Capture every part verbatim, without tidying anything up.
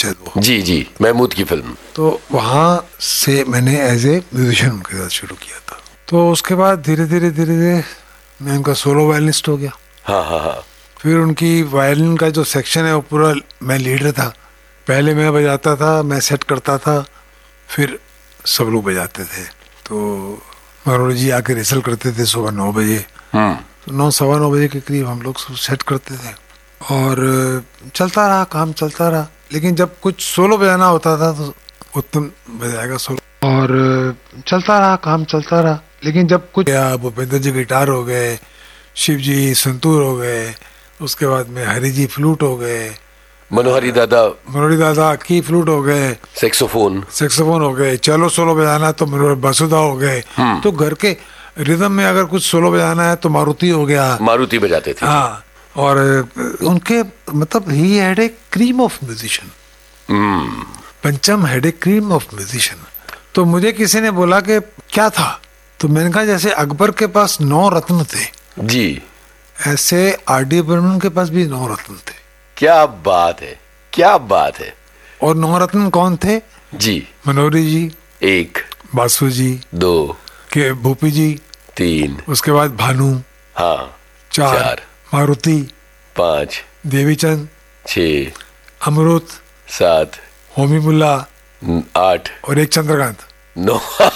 शायद वो। जी जी, महमूद की फिल्म। तो वहाँ से मैंने एज ए म्यूजिशियन उनके साथ शुरू किया था। तो उसके बाद धीरे धीरे धीरे धीरे मैं उनका सोलो वायलिनिस्ट हो गया। हाँ हाँ हाँ। फिर उनकी वायलिन का जो सेक्शन है वो पूरा मैं लीडर था। पहले मैं बजाता था, मैं सेट करता था, फिर सब लोग बजाते थे। तो मनोहर जी आके रिहर्सल करते थे सुबह नौ बजे, तो नौ सवा नौ बजे के करीब हम लोग सेट करते थे और चलता रहा, काम चलता रहा। लेकिन जब कुछ सोलो बजाना होता था तो उत्तम बजाएगा सोलो, और चलता रहा, काम चलता रहा। लेकिन जब कुछ भूपेंद्र जी गिटार हो गए, शिव जी संतूर हो गए, उसके बाद में हरि जी फ्लूट हो गए, मनोहरी दादा मनोहरी दादा की फ्लूट हो गए, सेक्सोफोन सेक्सोफोन हो गए, चलो सोलो बजाना तो मनोहर बसुदा हो गए। तो घर के रिदम में अगर कुछ सोलो बजाना है तो मारुति हो गया, मारुति बजाते थे। हाँ। और उनके मतलब he had a cream of musician, पंचम had a cream of musician. तो मुझे किसी ने बोला कि क्या था, तो मैंने कहा जैसे अकबर के पास नौ रत्न थे जी, ऐसे आर डी बर्मन के पास भी नौ रत्न थे। क्या बात है, क्या बात है। और नौ रत्न कौन थे जी? मनोहरी जी एक, बासु जी दो, के भूपी जी तीन, उसके बाद भानु हाँ चार, चार, मारुति पाँच, देवीचंद छः, अमृत सात, होमी मुल्ला आठ और एक चंद्रकांत, नौ।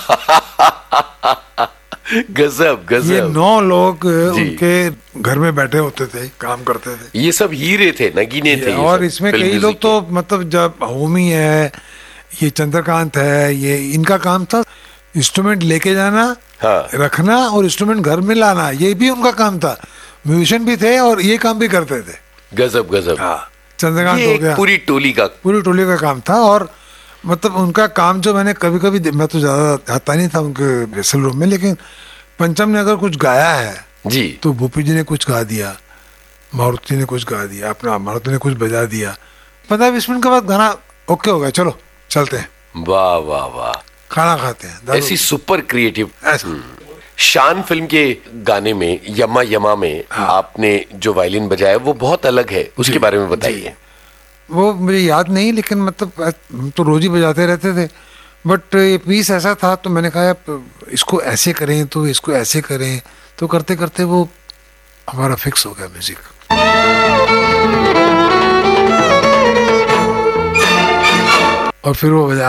गजब गजब। ये नौ लोग उनके घर में बैठे होते थे, काम करते थे। ये सब हीरे थे, नगीने थे। और इसमें कई लोग तो मतलब जब होमी है, ये चंद्रकांत है, ये इनका काम था इंस्ट्रूमेंट लेके जाना, हाँ। रखना और इंस्ट्रूमेंट घर में लाना, ये भी उनका काम था। म्यूजिशियन भी थे और ये काम भी करते थे। गजब गजब। हाँ, चंद्रकांत हो गया, पूरी टोली का पूरी टोली का काम था। और मतलब उनका काम जो मैंने कभी कभी, मैं तो ज्यादा जाता नहीं था उनके रिहर्सल रूम में, लेकिन पंचम ने अगर कुछ गाया है जी तो भूपी जी ने कुछ गा दिया, मारुति ने कुछ गा दिया, अपना मारुति ने कुछ बजा दिया। पंद्रह बीस मिनट के बाद गाना ओके हो गया, चलो चलते हैं, वाह वाह वाह, खाना खाते हैं। ऐसी सुपर क्रिएटिव। शान फिल्म के गाने में यमा यमा में हाँ। आपने जो वायलिन बजाया वो बहुत अलग है, उसके बारे में बताइए। वो मुझे याद नहीं, लेकिन मतलब हम तो रोज ही बजाते रहते थे, बट ये पीस ऐसा था तो मैंने कहा इसको ऐसे करें तो इसको ऐसे करें, तो करते करते वो हमारा फिक्स हो गया म्यूजिक। और फिर वो बजा